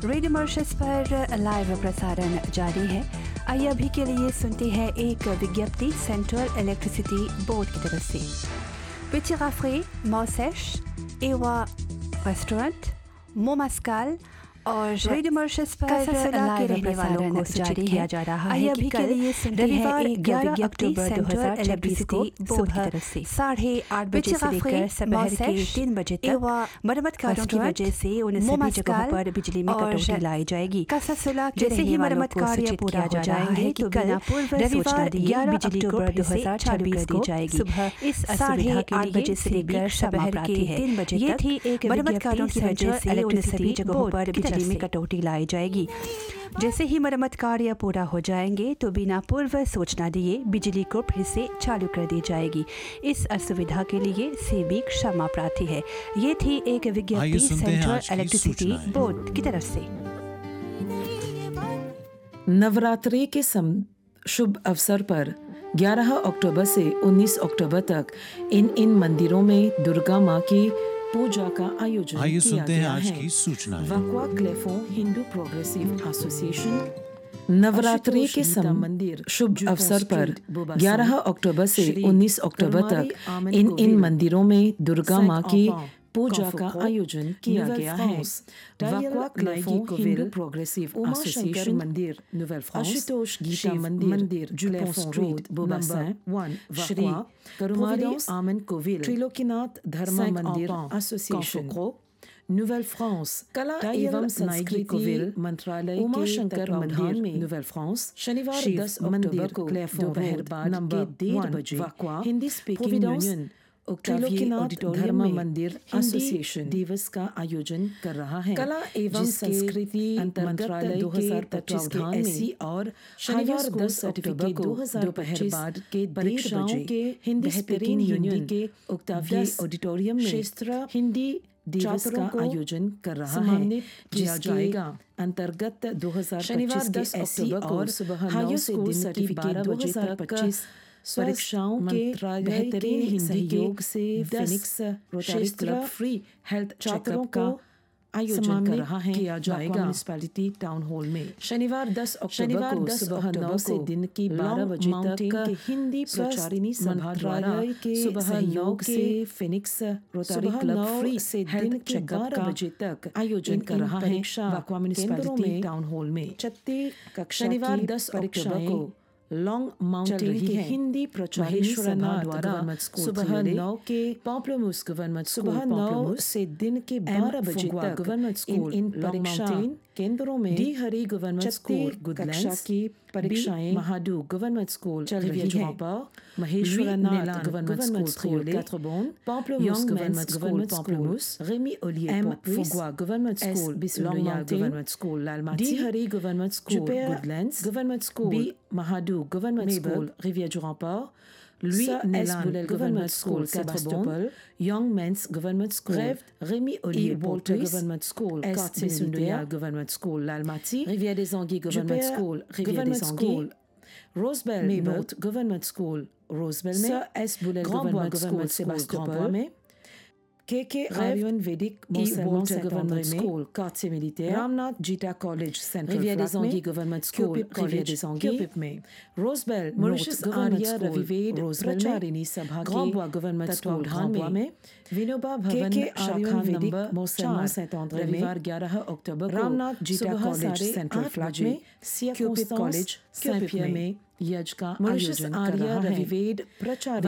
Radio Mauritius पर live प्रसारण जारी है। आइए अभी के लिए सुनते हैं एक विज्ञप्ति सेंट्रल इलेक्ट्रिसिटी बोर्ड की तरफ से। पिची काफरे, मौसेश, एवा रेस्टोरेंट, मोमास्काल और रेडियो मॉरिशस पर लाइव रहने वालों को सूचित किया जा रहा है कि कल रविवार 11 अक्टूबर 2026 को बोर्ड की तरफ से 8:30 बजे से लेकर दोपहर के 3 बजे तक मरम्मत कार्यों की वजह से उन सभी जगहों पर बिजली में कटौती लाई जाएगी। जैसे ही मरम्मत कार्य पूरा हो जाएंगे तो कल रविवार 11 अक्टूबर 2026 को सुबह इस 8:30 बजे से लेकर दोपहर के 3 बजे तक मरम्मत कार्यों की वजह से उन सभी जगहों पर बिजली में कटौती लाई जाएगी। जैसे ही मरम्मत कार्य पूरा हो जाएंगे तो बिना पूर्व सूचना दिए बिजली को फिर से चालू कर दी जाएगी। इस असुविधा के लिए सेबी क्षमा प्रार्थी है। ये थी एक विज्ञप्ति सेंट्रल इलेक्ट्रिसिटी बोर्ड की तरफ से। नवरात्रि के शुभ अवसर पर 11 अक्टूबर से 19 अक्टूबर तक इन मंदिरों में दुर्गा माँ की पूजा का आयोजन किया गया है। वक्वा क्लेफों हिंदू प्रोग्रेसिव एसोसिएशन नवरात्रि के मंदिर शुभ अवसर पर 11 अक्टूबर से 19 अक्टूबर तक इन मंदिरों में दुर्गा माँ की पूजा का आयोजन किया गया है। वक्वा क्लेफों हिंदू प्रोग्रेसिव एसोसिएशन मंदिर नोवेल फ्रांस, आशुतोष गीता मंदिर जुलेफों रोड बोबासन 1 श्री करुमारी आमन कोविल त्रिलोकीनाथ धर्म मंदिर एसोसिएशन नोवेल फ्रांस कला एवं संस्कृति मंत्रालय उमा शंकर मंदिर में नोवेल फ्रांस शनिवार 10 अक्टूबर को क्लेफों नंबर 1 बजे वक्वा हिंदी स्पीकिंग यूनियन त्रिलोकीनाथ धर्म मंदिर एसोसिएशन दिवस का आयोजन कर रहा है। कला एवं संस्कृति मंत्रालय 2025 के एससी और शनिवार 10 अक्टूबर को दोपहर बाद के परीक्षाओं के हिंदी स्पीकिंग यूनियन के ओक्टाविया ऑडिटोरियम में क्षेत्र हिंदी दिवस का आयोजन कर रहा है। किया जाएगा अंतर्गत 2025 के एससी और सुबह 9 से दिन की 12 बजे तक परीक्षाओं के बेहतरीन सहयोग से Phoenix rotary club free health checkup का आयोजन कर रहा है। किया जाएगा म्युनिसिपैलिटी टाउन हॉल में शनिवार 10 अक्टूबर को सुबह 9 से दिन की 12 बजे तक हिंदी प्रचारिणी सभा द्वारा सुबह 9 से फिनिक्स रोटरी क्लब फ्री से दिन के 12 बजे तक आयोजन कर रहा है। वक्वा म्युनिसिपैलिटी टाउन हॉल में छठी कक्षा शनिवार 10 अक्टूबर को लॉन्ग माउंटेन की हिंदी प्रचारिणी सभा द्वारा सुबह 9 के पॉम्पलमूस गवर्नमेंट सुबह 9 से दिन के 12 बजे तक गवर्नमेंट स्कूल इन परीक्षा केंद्रों में डी हरी गवर्नमेंट स्कूल गुडलैंड्स की परीक्षाएं महाडू गवर्नमेंट स्कूल चल रही है। Maheshwarnath government school कैथ्रोबोन पॉम्पलमूस government पॉम्पलमूस ramie ओलिए M फुगवा government school बिस्लोया government school Lalmati D हरी government school Goodlands government school महाडू government school रिविère du Rempart Louis Nesboulel Government School Sebastopol Young Men's Government School Rémi Ollier Walter Government School Quartier Sundoya Government School l'Almaty Rivière des Anguilles Government School Rivière des Anguilles Rosebel Mebot Government School Rosebel Sir S. Boulel Government School Sebastopol KK Rayon Vedic Walter Government School Quartier Militaire Ramnath Gita College Central Rivière des Anguilles Government School Rivière des Anguilles में Rosebel Mauritius Arya Ravived प्रचारिणी सभा Grand Bois Government School Grand Bois में विनोबा भवन शाखा number मोसेंट Saint Andre में रविवार 11 अक्टूबर को Ramnath zeta college central flat में Cupid college Saint पियर में यज्ञ का आयोजन कर रहा है।